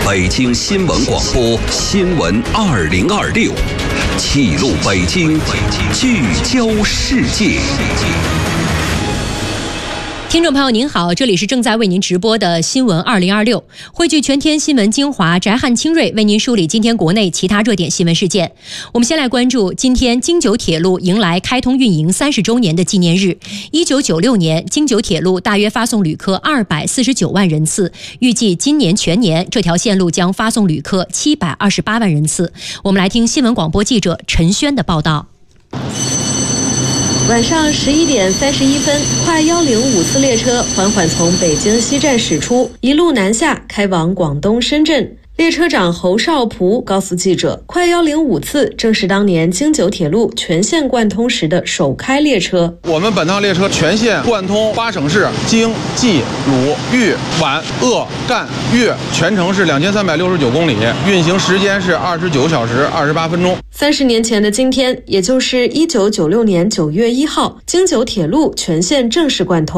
北京新闻广播新闻2026，记录北京，聚焦世界。 听众朋友您好，这里是正在为您直播的新闻2026，汇聚全天新闻精华，翟汉清锐为您梳理今天国内其他热点新闻事件。我们先来关注今天京九铁路迎来开通运营30周年的纪念日。1996年，京九铁路大约发送旅客249万人次，预计今年全年这条线路将发送旅客728万人次。我们来听新闻广播记者陈轩的报道。 晚上11点31分，快105次列车缓缓从北京西站驶出，一路南下，开往广东深圳。列车长侯少璞告诉记者，快105次正是当年京九铁路全线贯通时的首开列车。 我们本趟列车全线贯通8省市，京、冀、鲁、豫、皖、鄂、赣、粤，全程是2369公里，运行时间是29小时28分钟。 30年前的今天，也就是1996年9月1号，京九铁路全线正式贯通。